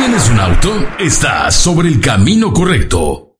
¿Tienes un auto? Estás sobre el camino correcto.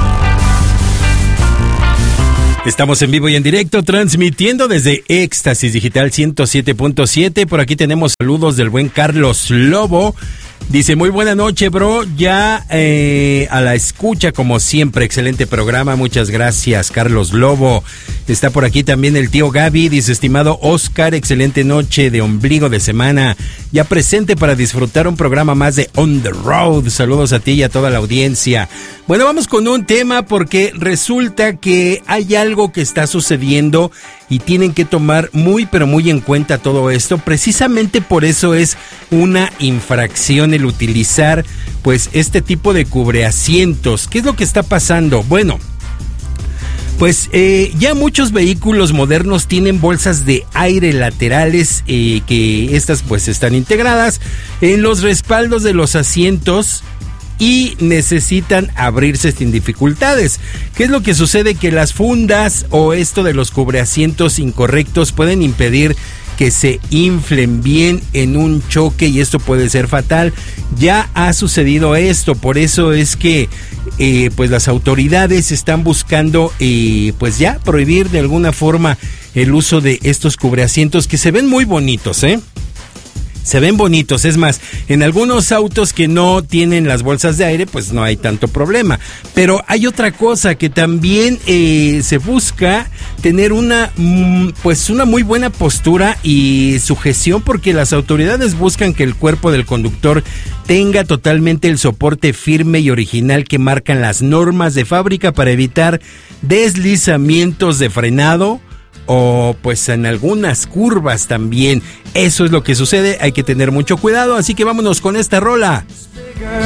Estamos en vivo y en directo, transmitiendo desde Éxtasis Digital 107.7. Por aquí tenemos saludos del buen Carlos Lobo. Dice, muy buena noche, bro, ya a la escucha como siempre, excelente programa, muchas gracias, Carlos Lobo. Está por aquí también el tío Gaby, dice, estimado Oscar, excelente noche de ombligo de semana, ya presente para disfrutar un programa más de On The Road. Saludos a ti y a toda la audiencia. Bueno, vamos con un tema porque resulta que hay algo que está sucediendo y tienen que tomar muy pero muy en cuenta todo esto. Precisamente por eso es una infracción el utilizar pues este tipo de cubreasientos. ¿Qué es lo que está pasando? Bueno, pues ya muchos vehículos modernos tienen bolsas de aire laterales que estas pues están integradas en los respaldos de los asientos y necesitan abrirse sin dificultades. ¿Qué es lo que sucede? Que las fundas o esto de los cubreasientos incorrectos pueden impedir que se inflen bien en un choque y esto puede ser fatal. Ya ha sucedido esto, por eso es que pues las autoridades están buscando pues ya prohibir de alguna forma el uso de estos cubreasientos que se ven muy bonitos, Se ven bonitos, es más, en algunos autos que no tienen las bolsas de aire, pues no hay tanto problema. Pero hay otra cosa que también se busca tener una muy buena postura y sujeción, porque las autoridades buscan que el cuerpo del conductor tenga totalmente el soporte firme y original que marcan las normas de fábrica para evitar deslizamientos de frenado, o pues en algunas curvas también. Eso es lo que sucede, hay que tener mucho cuidado, así que vámonos con esta rola.